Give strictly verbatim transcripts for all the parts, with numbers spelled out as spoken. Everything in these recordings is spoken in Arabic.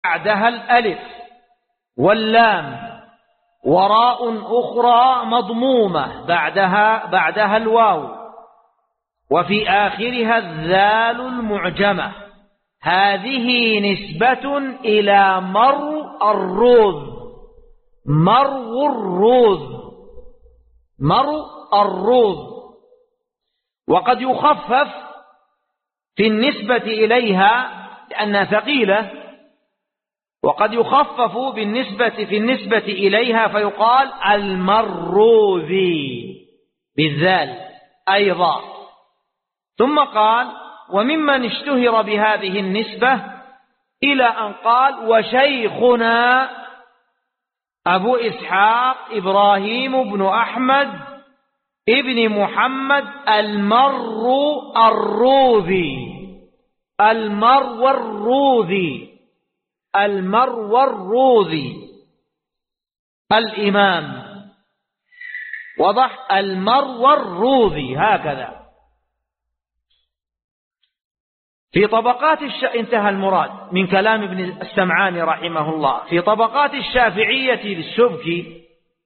بعدها الألف واللام، وراء أخرى مضمومة بعدها بعدها الواو، وفي آخرها الذال المعجمة. هذه نسبة إلى مرو الروذ، مرو الروذ، مرو الروذ. وقد يخفف في النسبة إليها لأنها ثقيلة، وقد يخفف بالنسبة في النسبة إليها فيقال المروذي بالذال أيضا. ثم قال: وممن اشتهر بهذه النسبة إلى أن قال: وشيخنا أبو إسحاق إبراهيم بن أحمد ابن محمد المرو الروذي، المرو الروذي، المرو الروذي الإمام. وضح؟ المرو الروذي هكذا. في طبقات الش... انتهى المراد من كلام ابن السمعاني رحمه الله. في طبقات الشافعية للسبكي: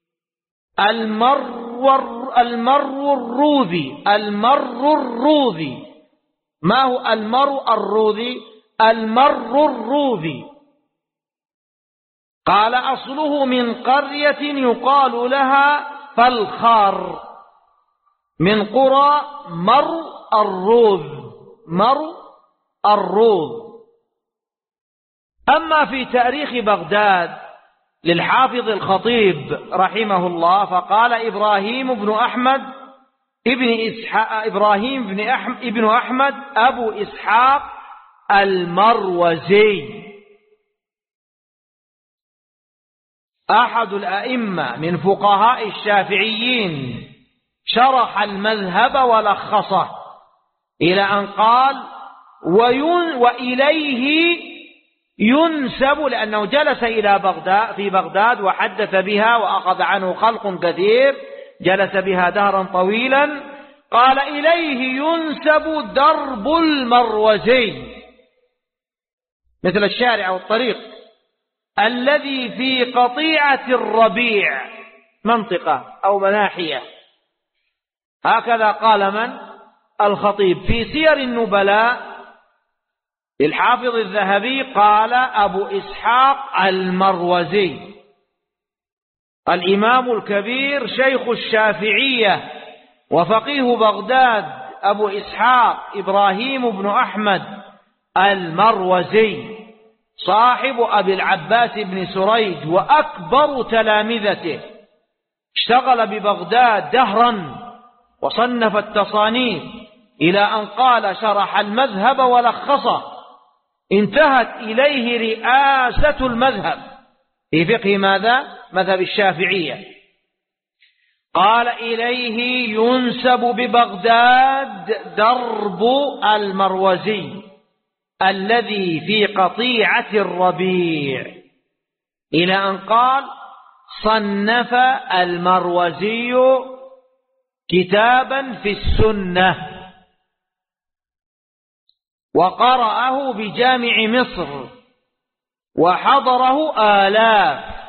المرو المرو الروذي، المرو الروذي. ما هو المرو الروذي؟ المرو الروذي قال: أصله من قرية يقال لها فالخار، من قرى مرو الروذ، مرو الروذ. أما في تاريخ بغداد للحافظ الخطيب رحمه الله فقال: إبراهيم بن أحمد ابن إسحاق إبراهيم بن أحمد ابن أحمد أبو إسحاق المروزي، أحد الأئمة من فقهاء الشافعيين، شرح المذهب ولخصه إلى أن قال: وإليه ينسب، لأنه جلس إلى بغداد في بغداد وحدث بها وأخذ عنه خلق كثير، جلس بها دهرا طويلا. قال: إليه ينسب درب المروزي، مثل الشارع والطريق، الذي في قطيعة الربيع، منطقة أو مناحية. هكذا قال من؟ الخطيب. في سير النبلاء للحافظ الذهبي قال: أبو إسحاق المروزي، الإمام الكبير شيخ الشافعية وفقيه بغداد، أبو إسحاق إبراهيم بن أحمد المروزي، صاحب أبي العباس بن سريج وأكبر تلامذته، اشتغل ببغداد دهرا وصنف التصانيف إلى أن قال: شرح المذهب ولخصه، انتهت إليه رئاسة المذهب في فقه ماذا؟ مذهب الشافعية. قال: إليه ينسب ببغداد درب المروزي الذي في قطيعة الربيع، إلى أن قال: صنف المروزي كتابا في السنة وقرأه بجامع مصر وحضره آلاف.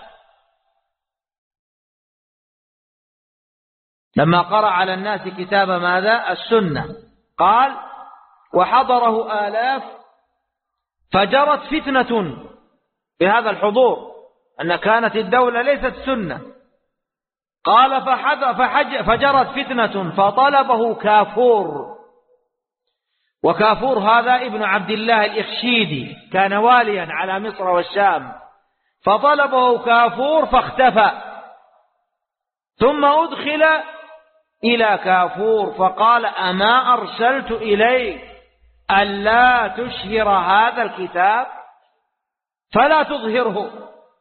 لما قرأ على الناس كتاب ماذا؟ السنة، قال: وحضره آلاف، فجرت فتنة بهذا الحضور، أن كانت الدولة ليست سنة. قال: فحج فجرت فتنة فطلبه كافور، وكافور هذا ابن عبد الله الإخشيدي، كان واليا على مصر والشام، فطلبه كافور فاختفى، ثم أدخل إلى كافور فقال: أما أرسلت إليك ألا تشهر هذا الكتاب فلا تظهره؟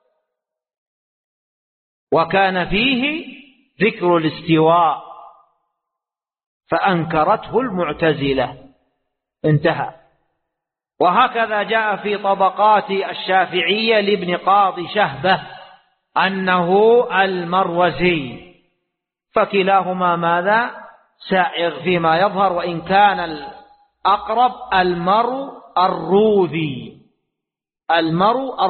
وكان فيه ذكر الاستواء فأنكرته المعتزلة. انتهى. وهكذا جاء في طبقات الشافعية لابن قاضي شهبة أنه المروزي، فكلاهما ماذا؟ سائغ فيما يظهر، وإن كان الأقرب المرو الروذي، المرو